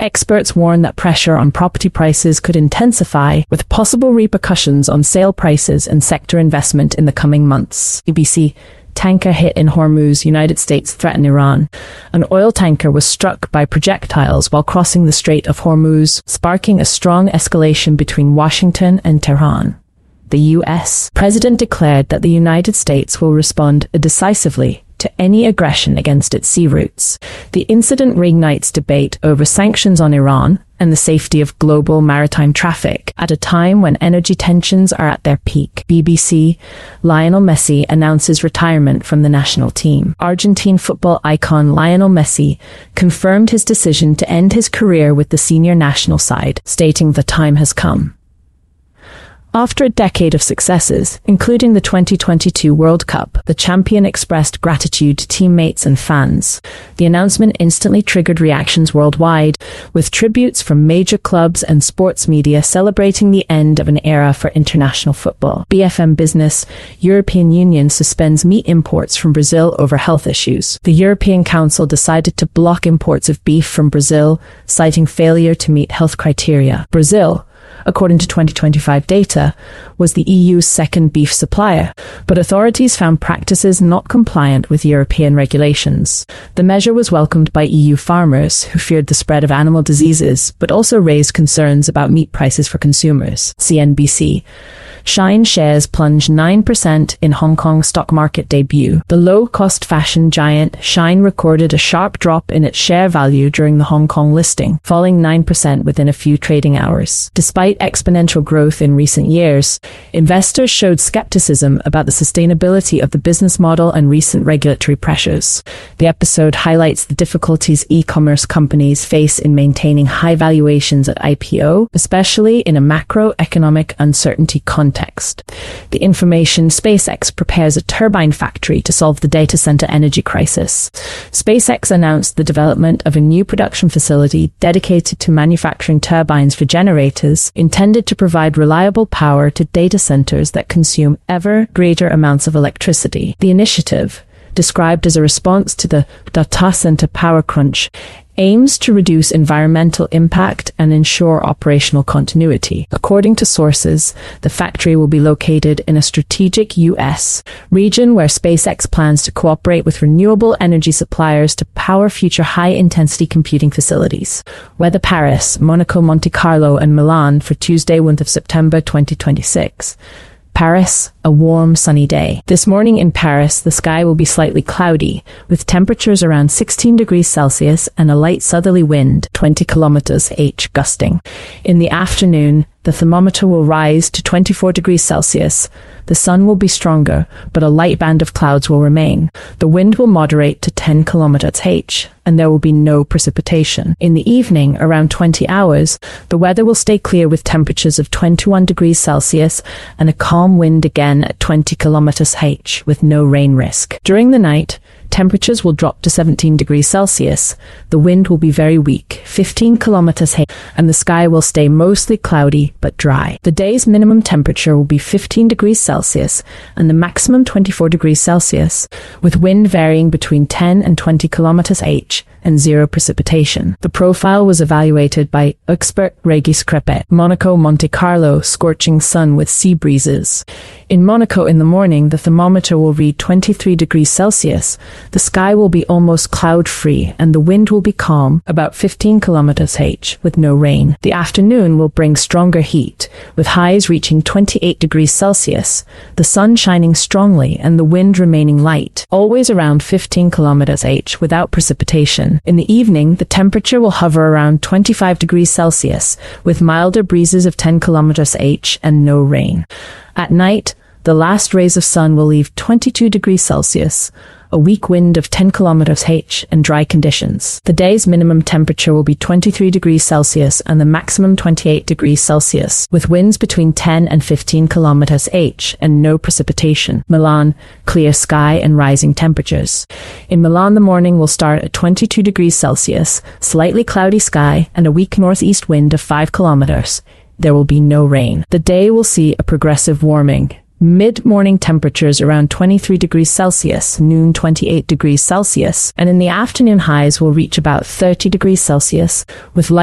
Experts warn that pressure on property prices could intensify, with possible repercussions on sale prices and sector investment in the coming months. BBC. Tanker hit in Hormuz, United States threaten Iran. An oil tanker was struck by projectiles while crossing the Strait of Hormuz, sparking a strong escalation between Washington and Tehran. The U.S. president declared that the United States will respond decisively to any aggression against its sea routes. The incident reignites debate over sanctions on Iran and the safety of global maritime traffic at a time when energy tensions are at their peak. BBC. Lionel Messi announces retirement from the national team. Argentine football icon Lionel Messi confirmed his decision to end his career with the senior national side, stating the time has come. After a decade of successes, including the 2022 World Cup, the champion expressed gratitude to teammates and fans. The announcement instantly triggered reactions worldwide, with tributes from major clubs and sports media celebrating the end of an era for international football. BFM Business. European Union suspends meat imports from Brazil over health issues. The European Council decided to block imports of beef from Brazil, citing failure to meet health criteria. Brazil, according to 2025 data, was the EU's second beef supplier, but authorities found practices not compliant with European regulations. The measure was welcomed by EU farmers, who feared the spread of animal diseases, but also raised concerns about meat prices for consumers. CNBC. Shein shares plunge 9% in Hong Kong stock market debut. The low-cost fashion giant Shein recorded a sharp drop in its share value during the Hong Kong listing, falling 9% within a few trading hours. Despite exponential growth in recent years, investors showed skepticism about the sustainability of the business model and recent regulatory pressures. The episode highlights the difficulties e-commerce companies face in maintaining high valuations at IPO, especially in a macroeconomic uncertainty context. The information SpaceX prepares a turbine factory to solve the data center energy crisis. SpaceX announced the development of a new production facility dedicated to manufacturing turbines for generators intended to provide reliable power to data centers that consume ever greater amounts of electricity. The initiative, described as a response to the data center power crunch, aims to reduce environmental impact and ensure operational continuity. According to sources, the factory will be located in a strategic U.S. region where SpaceX plans to cooperate with renewable energy suppliers to power future high-intensity computing facilities. Weather: Paris, Monaco, Monte Carlo, and Milan for Tuesday, 1st of September 2026. Paris, a warm, sunny day. This morning in Paris, the sky will be slightly cloudy, with temperatures around 16 degrees Celsius and a light southerly wind, 20 km/h gusting. In the afternoon, the thermometer will rise to 24 degrees Celsius. The sun will be stronger, but a light band of clouds will remain. The wind will moderate to 10 km/h, and there will be no precipitation. In the evening, around 20 hours, the weather will stay clear with temperatures of 21 degrees Celsius and a calm wind again at 20 km/h with no rain risk. During the night, temperatures will drop to 17 degrees Celsius. The wind will be very weak, 15 km/h, and the sky will stay mostly cloudy but dry. The day's minimum temperature will be 15 degrees Celsius and the maximum 24 degrees Celsius, with wind varying between 10 and 20 km/h and zero precipitation. The profile was evaluated by expert Regis Crepet. Monaco, Monte Carlo, scorching sun with sea breezes. In Monaco in the morning, the thermometer will read 23 degrees Celsius. The sky will be almost cloud-free and the wind will be calm, about 15 km/h, with no rain. The afternoon will bring stronger heat, with highs reaching 28 degrees Celsius, the sun shining strongly and the wind remaining light, always around 15 km/h without precipitation. In the evening, the temperature will hover around 25 degrees Celsius, with milder breezes of 10 km/h and no rain. At night, the last rays of sun will leave 22 degrees Celsius, a weak wind of 10 km/h and dry conditions. The day's minimum temperature will be 23 degrees Celsius and the maximum 28 degrees Celsius, with winds between 10 and 15 km/h and no precipitation. Milan, clear sky and rising temperatures. In Milan, the morning will start at 22 degrees Celsius, slightly cloudy sky, and a weak northeast wind of 5 kilometers. There will be no rain. The day will see a progressive warming. Mid-morning temperatures around 23 degrees Celsius, noon 28 degrees Celsius, and in the afternoon highs will reach about 30 degrees Celsius, with light